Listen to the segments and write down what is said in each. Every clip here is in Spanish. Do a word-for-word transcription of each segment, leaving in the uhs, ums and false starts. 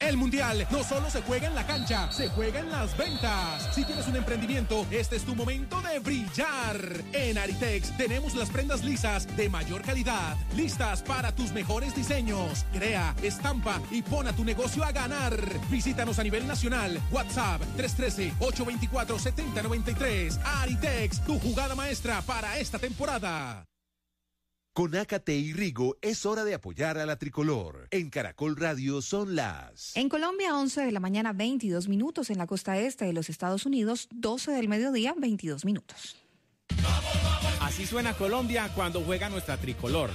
El Mundial no solo se juega en la cancha, se juega en las ventas. Si tienes un emprendimiento, este es tu momento de brillar. En Aritex tenemos las prendas lisas de mayor calidad, listas para tus mejores diseños. Crea, estampa y pon a tu negocio a ganar. Visítanos a nivel nacional. WhatsApp tres uno tres, ocho dos cuatro, siete cero nueve tres. Aritex, tu jugada maestra para esta temporada. Con Ácate y Rigo es hora de apoyar a la tricolor. En Caracol Radio son las... En Colombia, once de la mañana, veintidós minutos. En la costa este de los Estados Unidos, doce del mediodía, veintidós minutos. Así suena Colombia cuando juega nuestra tricolor.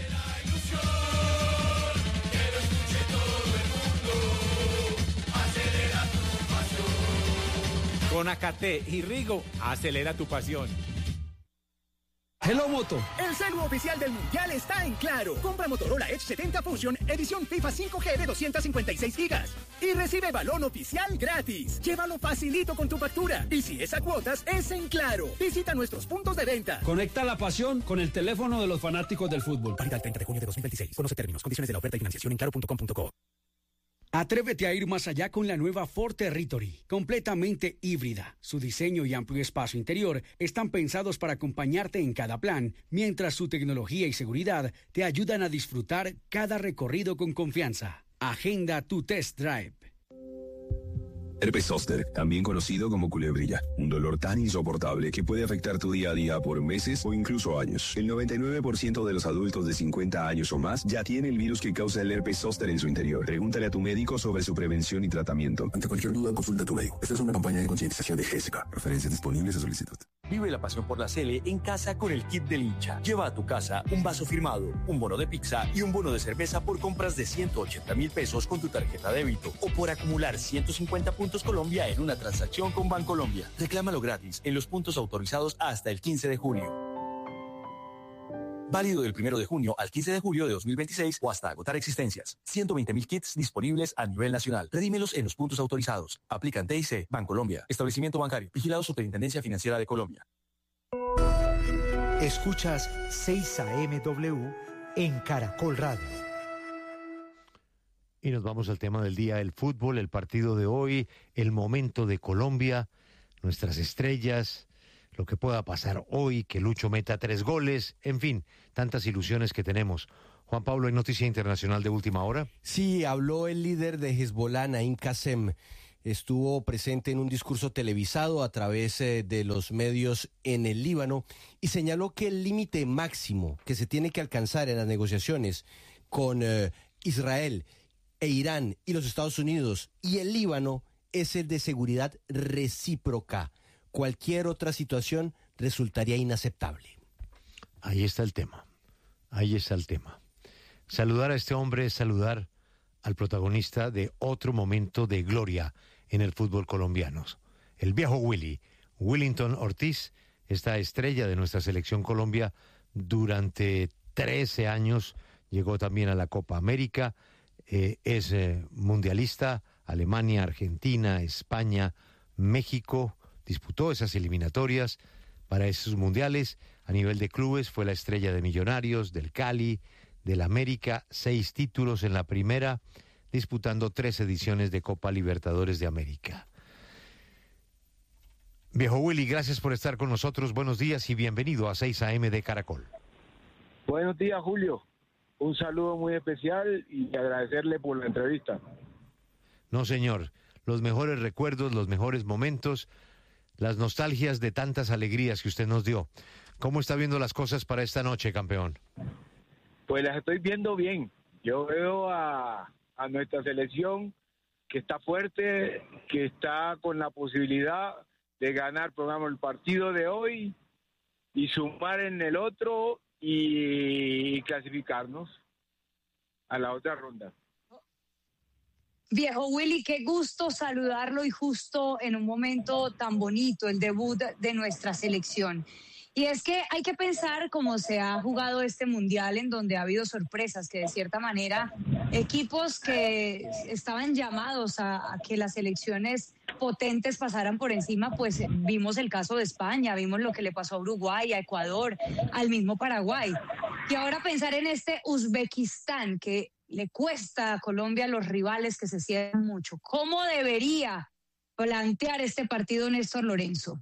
Con Ácate y Rigo, acelera tu pasión. Hello Moto. El celu oficial del Mundial está en Claro. Compra Motorola Edge setenta Fusion, edición FIFA cinco G de doscientos cincuenta y seis gigas. Y recibe balón oficial gratis. Llévalo facilito con tu factura. Y si es a cuotas, es en Claro. Visita nuestros puntos de venta. Conecta la pasión con el teléfono de los fanáticos del fútbol. Válida el treinta de junio de dos mil veintiséis. Conoce términos, condiciones de la oferta y financiación en claro punto com punto co. Atrévete a ir más allá con la nueva Ford Territory, completamente híbrida. Su diseño y amplio espacio interior están pensados para acompañarte en cada plan, mientras su tecnología y seguridad te ayudan a disfrutar cada recorrido con confianza. Agenda tu test drive. Herpes zóster, también conocido como culebrilla, un dolor tan insoportable que puede afectar tu día a día por meses o incluso años. El noventa y nueve por ciento de los adultos de cincuenta años o más ya tiene el virus que causa el herpes zóster en su interior. Pregúntale a tu médico sobre su prevención y tratamiento. Ante cualquier duda, consulta a tu médico. Esta es una campaña de concientización de Gésica. Referencias disponibles a solicitud. Vive la pasión por la Sele en casa con el kit del hincha. Lleva a tu casa un vaso firmado, un bono de pizza y un bono de cerveza por compras de ciento ochenta mil pesos con tu tarjeta débito o por acumular ciento cincuenta puntos Colombia en una transacción con Bancolombia. Reclámalo gratis en los puntos autorizados hasta el quince de julio. Válido del primero de junio al quince de julio de dos mil veintiséis o hasta agotar existencias. ciento veinte mil kits disponibles a nivel nacional. Redímelos en los puntos autorizados. Aplican T I C, Bancolombia, establecimiento bancario, vigilado Superintendencia Financiera de Colombia. Escuchas seis A M W en Caracol Radio. Y nos vamos al tema del día, el fútbol, el partido de hoy, el momento de Colombia, nuestras estrellas, lo que pueda pasar hoy, que Lucho meta tres goles, en fin, tantas ilusiones que tenemos. Juan Pablo, ¿hay noticia internacional de última hora? Sí, habló el líder de Hezbollah, Naim Qasem. Estuvo presente en un discurso televisado a través eh, de los medios en el Líbano y señaló que el límite máximo que se tiene que alcanzar en las negociaciones con eh, Israel e Irán y los Estados Unidos y el Líbano es el de seguridad recíproca. Cualquier otra situación resultaría inaceptable. Ahí está el tema, ahí está el tema. Saludar a este hombre es saludar al protagonista de otro momento de gloria en el fútbol colombiano. El viejo Willy, Willington Ortiz, esta estrella de nuestra selección Colombia durante trece años, llegó también a la Copa América. Eh, es eh, mundialista, Alemania, Argentina, España, México, disputó esas eliminatorias para esos mundiales. A nivel de clubes fue la estrella de Millonarios, del Cali, del América, seis títulos en la primera, disputando tres ediciones de Copa Libertadores de América. Viejo Willy, gracias por estar con nosotros, buenos días y bienvenido a seis A M de Caracol. Buenos días, Julio. Un saludo muy especial y agradecerle por la entrevista. No, señor. Los mejores recuerdos, los mejores momentos, las nostalgias de tantas alegrías que usted nos dio. ¿Cómo está viendo las cosas para esta noche, campeón? Pues las estoy viendo bien. Yo veo a, a nuestra selección que está fuerte, que está con la posibilidad de ganar, programa el partido de hoy y sumar en el otro y clasificarnos a la otra ronda. Viejo Willy, qué gusto saludarlo y justo en un momento tan bonito, el debut de nuestra selección. Y es que hay que pensar cómo se ha jugado este mundial, en donde ha habido sorpresas, que de cierta manera equipos que estaban llamados a, a que las selecciones potentes pasaran por encima, pues vimos el caso de España, vimos lo que le pasó a Uruguay, a Ecuador, al mismo Paraguay. Y ahora pensar en este Uzbekistán, que le cuesta a Colombia los rivales que se cierran mucho. ¿Cómo debería plantear este partido Néstor Lorenzo?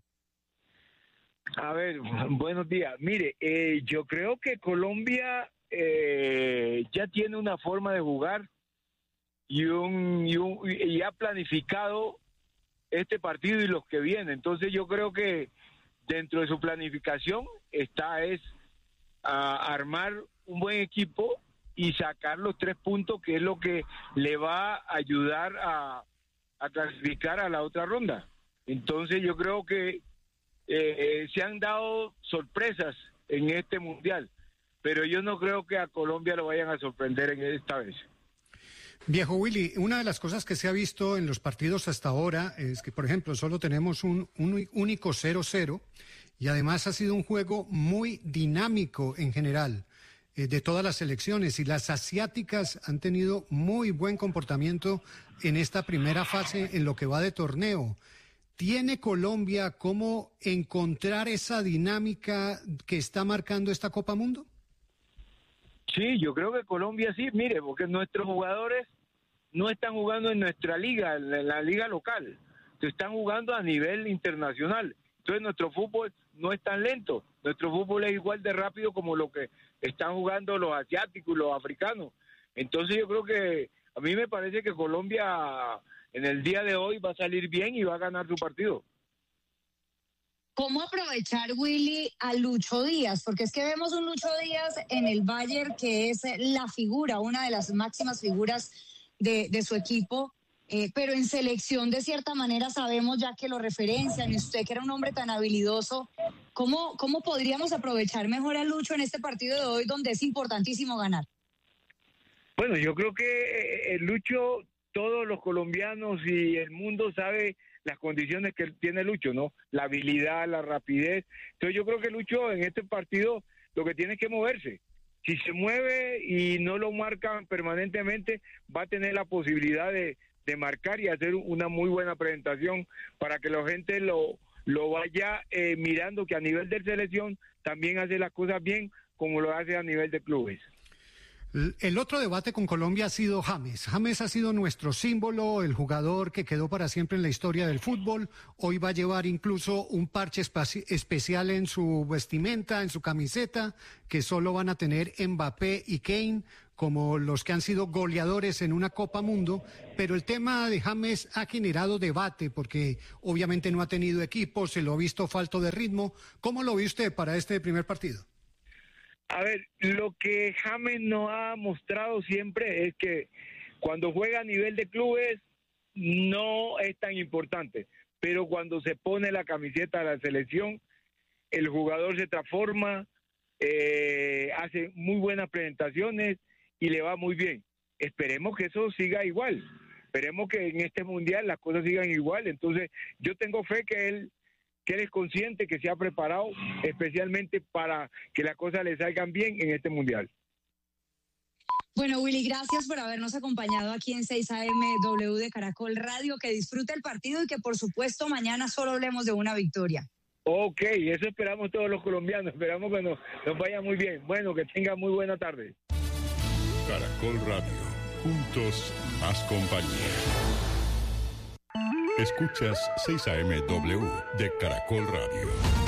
A ver, buenos días. Mire, eh, yo creo que Colombia eh, ya tiene una forma de jugar y, un, y, un, y ha planificado este partido y los que vienen. Entonces yo creo que dentro de su planificación está es a armar un buen equipo y sacar los tres puntos, que es lo que le va a ayudar a, a clasificar a la otra ronda. Entonces yo creo que eh, se han dado sorpresas en este mundial, pero yo no creo que a Colombia lo vayan a sorprender en esta vez. Viejo Willy, una de las cosas que se ha visto en los partidos hasta ahora es que, por ejemplo, solo tenemos un, un único cero cero y además ha sido un juego muy dinámico en general eh, de todas las selecciones, y las asiáticas han tenido muy buen comportamiento en esta primera fase en lo que va de torneo. ¿Tiene Colombia cómo encontrar esa dinámica que está marcando esta Copa Mundo? Sí, yo creo que Colombia sí, mire, porque nuestros jugadores no están jugando en nuestra liga, en la liga local, están jugando a nivel internacional. Entonces nuestro fútbol no es tan lento, nuestro fútbol es igual de rápido como lo que están jugando los asiáticos y los africanos. Entonces yo creo que a mí me parece que Colombia en el día de hoy va a salir bien y va a ganar su partido. ¿Cómo aprovechar, Willy, a Lucho Díaz? Porque es que vemos un Lucho Díaz en el Bayern que es la figura, una de las máximas figuras de, de su equipo, eh, pero en selección de cierta manera sabemos ya que lo referencian, y usted que era un hombre tan habilidoso, ¿cómo, cómo podríamos aprovechar mejor a Lucho en este partido de hoy donde es importantísimo ganar? Bueno, yo creo que el Lucho, todos los colombianos y el mundo sabe las condiciones que tiene Lucho, ¿no? La habilidad, la rapidez. Entonces yo creo que Lucho en este partido lo que tiene es que moverse. Si se mueve y no lo marcan permanentemente, va a tener la posibilidad de, de marcar y hacer una muy buena presentación para que la gente lo, lo vaya eh, mirando, que a nivel de selección también hace las cosas bien como lo hace a nivel de clubes. El otro debate con Colombia ha sido James. James ha sido nuestro símbolo, el jugador que quedó para siempre en la historia del fútbol. Hoy va a llevar incluso un parche especial en su vestimenta, en su camiseta, que solo van a tener Mbappé y Kane como los que han sido goleadores en una Copa Mundo. Pero el tema de James ha generado debate porque obviamente no ha tenido equipo, se lo ha visto falto de ritmo. ¿Cómo lo ve usted para este primer partido? A ver, lo que James nos ha mostrado siempre es que cuando juega a nivel de clubes no es tan importante, pero cuando se pone la camiseta de la selección, el jugador se transforma, eh, hace muy buenas presentaciones y le va muy bien. Esperemos que eso siga igual, esperemos que en este mundial las cosas sigan igual. Entonces yo tengo fe que él que él es consciente, que se ha preparado especialmente para que las cosas le salgan bien en este mundial. Bueno, Willy, gracias por habernos acompañado aquí en seis A M W de Caracol Radio. Que disfrute el partido y que, por supuesto, mañana solo hablemos de una victoria. Ok, eso esperamos todos los colombianos. Esperamos que nos, nos vaya muy bien. Bueno, que tenga muy buena tarde. Caracol Radio. Juntos, más compañía. Escuchas seis A M W de Caracol Radio.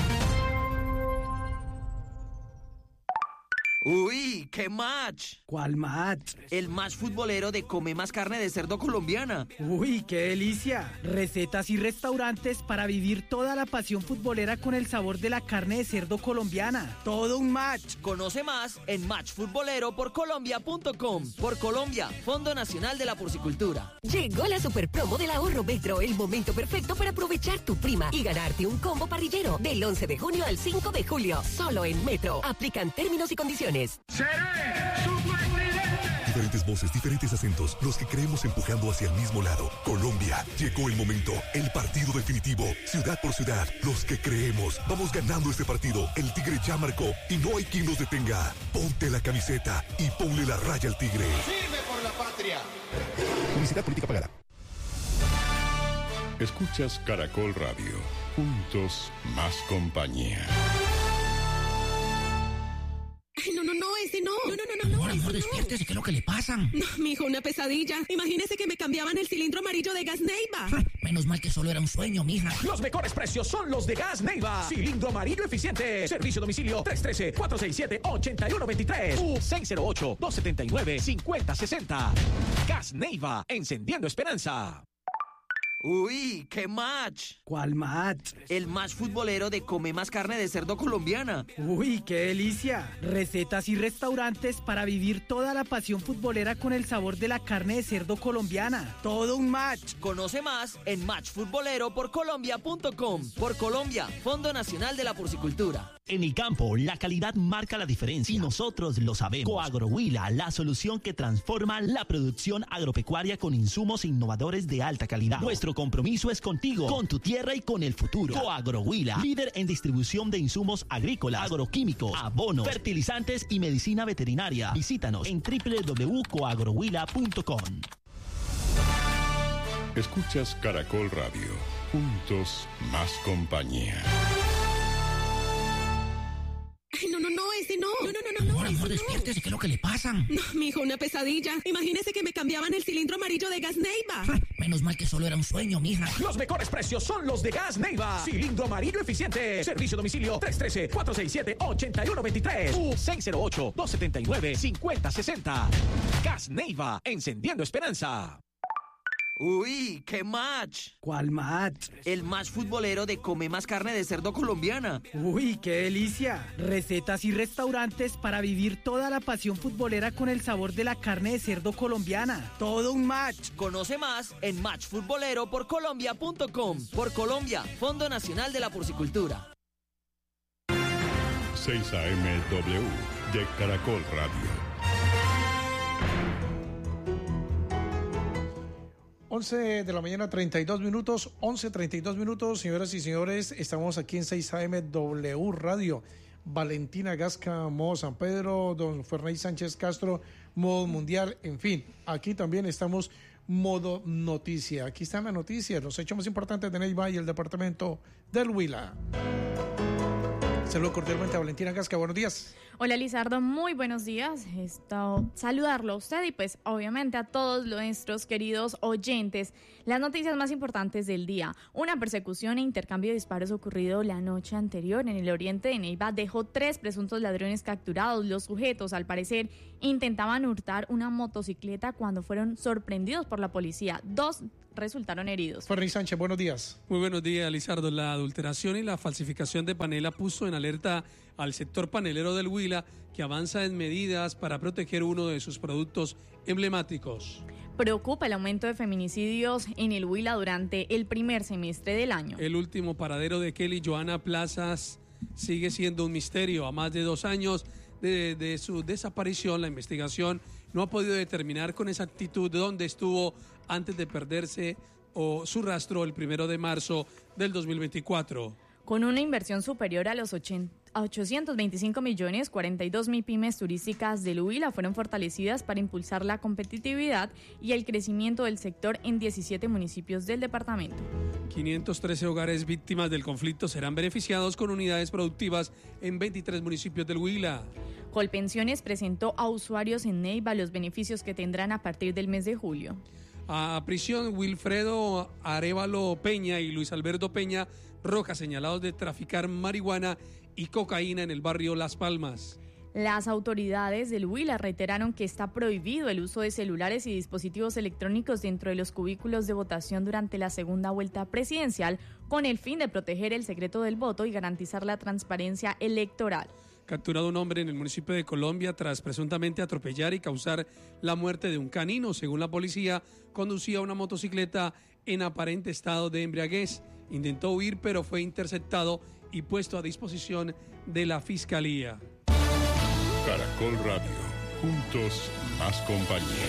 Uy, ¿qué match? ¿Cuál match? El match futbolero de Come Más Carne de Cerdo Colombiana. Uy, qué delicia. Recetas y restaurantes para vivir toda la pasión futbolera con el sabor de la carne de cerdo colombiana. Todo un match. Conoce más en match futbolero por colombia punto com. Por Colombia, Fondo Nacional de la Porcicultura. Llegó la super promo del ahorro Metro, el momento perfecto para aprovechar tu prima y ganarte un combo parrillero del once de junio al cinco de julio. Solo en Metro. Aplican términos y condiciones. ¡Seré superviviente! Diferentes voces, diferentes acentos, los que creemos empujando hacia el mismo lado. Colombia, llegó el momento, el partido definitivo, ciudad por ciudad, los que creemos. Vamos ganando este partido, el Tigre ya marcó y no hay quien nos detenga. Ponte la camiseta y ponle la raya al Tigre. ¡Firme por la patria! Publicidad política pagada. Escuchas Caracol Radio. Juntos, más compañía. Ay, no, no, no, ese no. No, no, no, no, no. amor, despiértese, ¿qué es lo que le pasa? No, mijo, una pesadilla. Imagínese que me cambiaban el cilindro amarillo de Gas Neiva. Menos mal que solo era un sueño, mija. Los mejores precios son los de Gas Neiva. Cilindro amarillo eficiente. Servicio a domicilio tres uno tres, cuatro seis siete, ocho uno dos tres u seis cero ocho, dos siete nueve, cinco cero seis cero. Gas Neiva, encendiendo esperanza. Uy, qué match. ¿Cuál match? El match futbolero de Come Más Carne de Cerdo Colombiana. Uy, qué delicia. Recetas y restaurantes para vivir toda la pasión futbolera con el sabor de la carne de cerdo colombiana. Todo un match. Conoce más en match futbolero por colombia punto com. Por Colombia, Fondo Nacional de la Porcicultura. En el campo, la calidad marca la diferencia y nosotros lo sabemos. Coagrohuila, la solución que transforma la producción agropecuaria con insumos innovadores de alta calidad. Nuestro compromiso es contigo, con tu tierra y con el futuro. Coagrohuila, líder en distribución de insumos agrícolas, agroquímicos, abonos, fertilizantes y medicina veterinaria. Visítanos en doble u doble u doble u punto coagrohuila punto com. Escuchas Caracol Radio. Juntos, más compañía. Ay, no, no, no, ese no. No, no, no, no. Amor, amor, despiértese, ¿qué es lo que le pasa? No, mijo, una pesadilla. Imagínese que me cambiaban el cilindro amarillo de Gas Neiva. Menos mal que solo era un sueño, mija. Los mejores precios son los de Gas Neiva. Cilindro amarillo eficiente. Servicio a domicilio tres uno tres, cuatro seis siete, ocho uno dos tres u seis cero ocho, dos siete nueve, cinco cero seis cero. Gas Neiva, encendiendo esperanza. Uy, qué match. ¿Cuál match? El match futbolero de Come Más Carne de Cerdo Colombiana. Uy, qué delicia. Recetas y restaurantes para vivir toda la pasión futbolera con el sabor de la carne de cerdo colombiana. Todo un match. Conoce más en match futbolero por colombia punto com. Por Colombia, Fondo Nacional de la Porcicultura. seis A M W de Caracol Radio. once de la mañana, treinta y dos minutos, once treinta y dos minutos, señoras y señores, estamos aquí en seis A M W Radio. Valentina Gasca, modo San Pedro, don Ferney Sánchez Castro, modo mundial, en fin, aquí también estamos modo noticia. Aquí están las noticias, los hechos más importantes de Neiva y el departamento del Huila. Saludo cordialmente a Valentina Gasca, buenos días. Hola Lizardo, muy buenos días. Esto, saludarlo a usted y pues obviamente a todos nuestros queridos oyentes. Las noticias más importantes del día. Una persecución e intercambio de disparos ocurrido la noche anterior en el oriente de Neiva dejó tres presuntos ladrones capturados. Los sujetos, al parecer, intentaban hurtar una motocicleta cuando fueron sorprendidos por la policía. Dos resultaron heridos. Ferry Sánchez, buenos días. Muy buenos días, Lizardo. La adulteración y la falsificación de panela puso en alerta al sector panelero del Huila, que avanza en medidas para proteger uno de sus productos emblemáticos. Preocupa el aumento de feminicidios en el Huila durante el primer semestre del año. El último paradero de Kelly Joana Plazas sigue siendo un misterio. A más de dos años de, de su desaparición, la investigación no ha podido determinar con exactitud dónde estuvo antes de perderse o su rastro el primero de marzo del dos mil veinticuatro. Con una inversión superior a los ochocientos veinticinco millones, cuarenta y dos MIPYMES turísticas del Huila fueron fortalecidas para impulsar la competitividad y el crecimiento del sector en diecisiete municipios del departamento. quinientos trece hogares víctimas del conflicto serán beneficiados con unidades productivas en veintitrés municipios del Huila. Colpensiones presentó a usuarios en Neiva los beneficios que tendrán a partir del mes de julio. A prisión Wilfredo Arévalo Peña y Luis Alberto Peña Rojas, señalados de traficar marihuana y cocaína en el barrio Las Palmas. Las autoridades del Huila reiteraron que está prohibido el uso de celulares y dispositivos electrónicos dentro de los cubículos de votación durante la segunda vuelta presidencial, con el fin de proteger el secreto del voto y garantizar la transparencia electoral. Capturado un hombre en el municipio de Colombia tras presuntamente atropellar y causar la muerte de un canino. Según la policía, conducía una motocicleta en aparente estado de embriaguez. Intentó huir, pero fue interceptado y puesto a disposición de la fiscalía. Caracol Radio, juntos más compañía.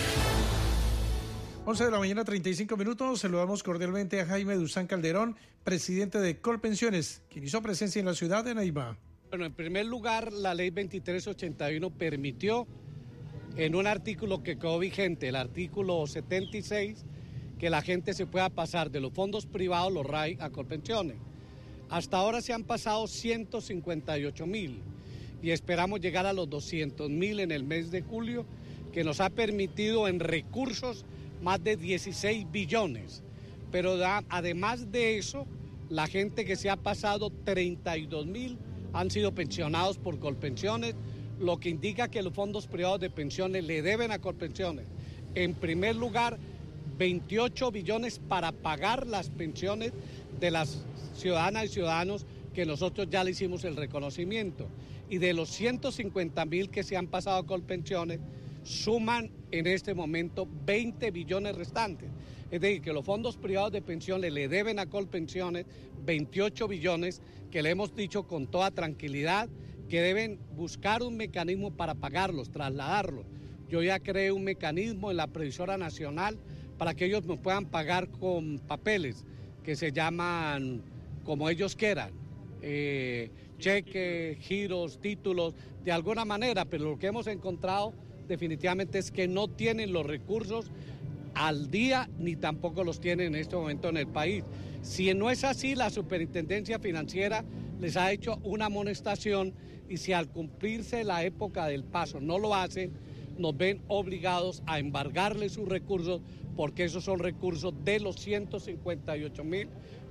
once de la mañana, treinta y cinco minutos. Saludamos cordialmente a Jaime Duzán Calderón, presidente de Colpensiones, quien hizo presencia en la ciudad de Neiva. Bueno, en primer lugar, la ley veintitrés ochenta y uno permitió en un artículo que quedó vigente, el artículo setenta y seis, que la gente se pueda pasar de los fondos privados, los R A I, a Colpensiones. Hasta ahora se han pasado ciento cincuenta y ocho mil y esperamos llegar a los doscientos mil en el mes de julio, que nos ha permitido en recursos más de dieciséis billones. Pero da, además de eso, la gente que se ha pasado, treinta y dos mil han sido pensionados por Colpensiones, lo que indica que los fondos privados de pensiones le deben a Colpensiones, en primer lugar, veintiocho billones para pagar las pensiones de las ciudadanas y ciudadanos que nosotros ya le hicimos el reconocimiento. Y de los ciento cincuenta mil que se han pasado a Colpensiones, suman en este momento veinte billones restantes. Es decir, que los fondos privados de pensiones le deben a Colpensiones veintiocho billones, que le hemos dicho con toda tranquilidad que deben buscar un mecanismo para pagarlos, trasladarlos. Yo ya creé un mecanismo en la Previsora Nacional para que ellos nos puedan pagar con papeles que se llaman como ellos quieran, eh, cheques, giros, títulos, de alguna manera, pero lo que hemos encontrado definitivamente es que no tienen los recursos al día ni tampoco los tienen en este momento en el país. Si no es así, la Superintendencia Financiera les ha hecho una amonestación y si al cumplirse la época del paso no lo hacen, nos ven obligados a embargarles sus recursos porque esos son recursos de los ciento cincuenta y ocho mil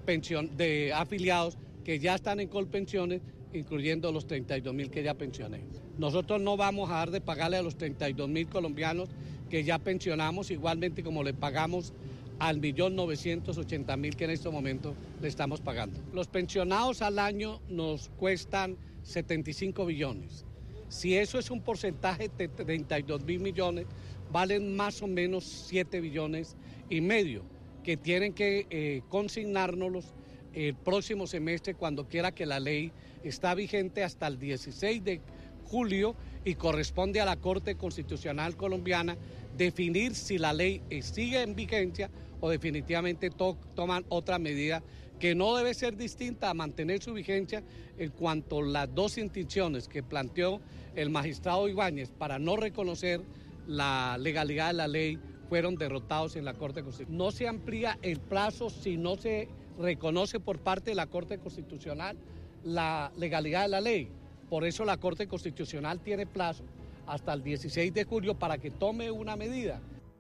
de afiliados que ya están en Colpensiones, incluyendo los treinta y dos mil que ya pensioné. Nosotros no vamos a dar de pagarle a los treinta y dos mil colombianos que ya pensionamos, igualmente como le pagamos al millón novecientos ochenta mil que en este momento le estamos pagando. Los pensionados al año nos cuestan setenta y cinco billones. Si eso es un porcentaje de treinta y dos mil millones, valen más o menos siete billones y medio, que tienen que eh, consignárnoslos el próximo semestre cuando quiera, que la ley está vigente hasta el dieciséis de julio y corresponde a la Corte Constitucional Colombiana definir si la ley sigue en vigencia o definitivamente to toman otra medida que no debe ser distinta a mantener su vigencia en cuanto a las dos intenciones que planteó el magistrado Ibáñez para no reconocer la legalidad de la ley fueron derrotados en la Corte Constitucional. No se amplía el plazo si no se reconoce por parte de la Corte Constitucional la legalidad de la ley. Por eso la Corte Constitucional tiene plazo hasta el dieciséis de julio para que tome una medida.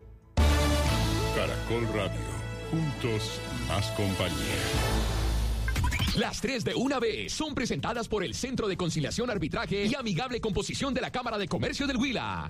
Caracol Radio, juntos más compañía. Las tres de una vez son presentadas por el Centro de Conciliación, Arbitraje y Amigable Composición de la Cámara de Comercio del Huila.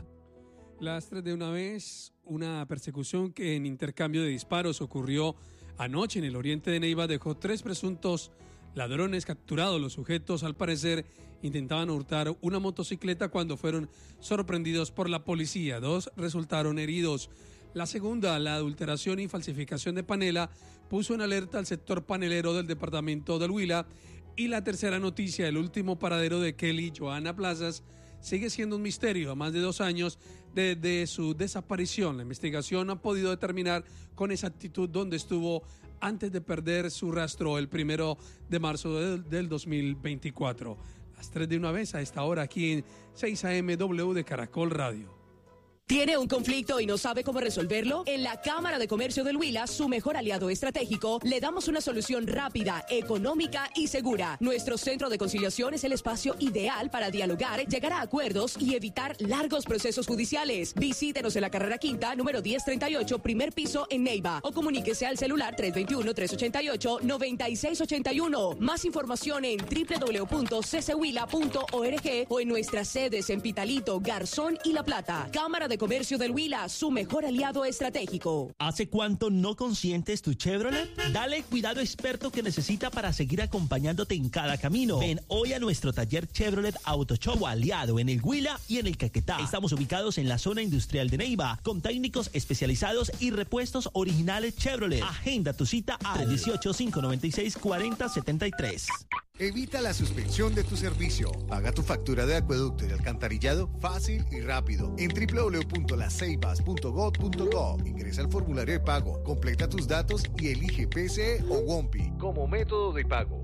Las tres de una vez, una persecución que en intercambio de disparos ocurrió anoche en el oriente de Neiva dejó tres presuntos ladrones capturados. Los sujetos, al parecer, intentaban hurtar una motocicleta cuando fueron sorprendidos por la policía. Dos resultaron heridos. La segunda, la adulteración y falsificación de panela, puso en alerta al sector panelero del departamento del Huila. Y la tercera noticia, el último paradero de Kelly Joana Plazas, sigue siendo un misterio a más de dos años desde su desaparición. La investigación no ha podido determinar con exactitud dónde estuvo antes de perder su rastro el primero de marzo del, del dos mil veinticuatro. Las tres de una vez a esta hora aquí en seis A M W de Caracol Radio. ¿Tiene un conflicto y no sabe cómo resolverlo? En la Cámara de Comercio del Huila, su mejor aliado estratégico, le damos una solución rápida, económica y segura. Nuestro centro de conciliación es el espacio ideal para dialogar, llegar a acuerdos y evitar largos procesos judiciales. Visítenos en la carrera quinta, número diez treinta y ocho, primer piso en Neiva, o comuníquese al celular tres dos uno, tres ocho ocho, nueve seis ocho uno. Más información en doble u doble u doble u punto c c huila punto org o en nuestras sedes en Pitalito, Garzón y La Plata. Cámara de Comercio del Huila, su mejor aliado estratégico. ¿Hace cuánto no consientes tu Chevrolet? Dale cuidado experto que necesita para seguir acompañándote en cada camino. Ven hoy a nuestro taller Chevrolet Auto Show, aliado en el Huila y en el Caquetá. Estamos ubicados en la zona industrial de Neiva, con técnicos especializados y repuestos originales Chevrolet. Agenda tu cita al tres uno ocho, cinco nueve seis, cuatro cero siete tres. Evita la suspensión de tu servicio. Paga tu factura de acueducto y alcantarillado fácil y rápido en doble u doble u doble u punto las ceibas punto gob punto co. Ingresa al formulario de pago, completa tus datos y elige P C E o WOMPI como método de pago.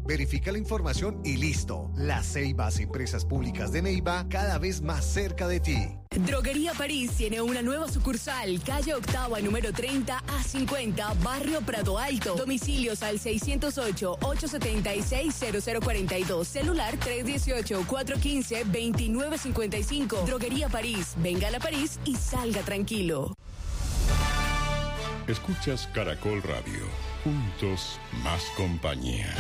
Verifica la información y listo. Las Ceibas, empresas públicas de Neiva, cada vez más cerca de ti. Droguería París tiene una nueva sucursal, calle Octava, número treinta a cincuenta, barrio Prado Alto. Domicilios al seiscientos ocho, ochocientos setenta y seis, cero cero cuarenta y dos. Celular tres dieciocho, cuatrocientos quince, veintinueve cincuenta y cinco. Droguería París. Venga a la París y salga tranquilo. Escuchas Caracol Radio. Juntos, más compañía.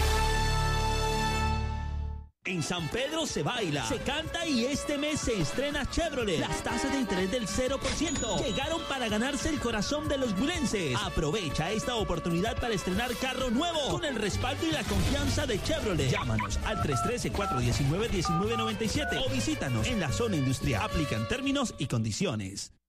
En San Pedro se baila, se canta y este mes se estrena Chevrolet. Las tasas de interés del cero por ciento llegaron para ganarse el corazón de los bulenses. Aprovecha esta oportunidad para estrenar carro nuevo con el respaldo y la confianza de Chevrolet. Llámanos al tres uno tres, cuatro uno nueve, uno nueve nueve siete o visítanos en la zona industrial. Aplican términos y condiciones.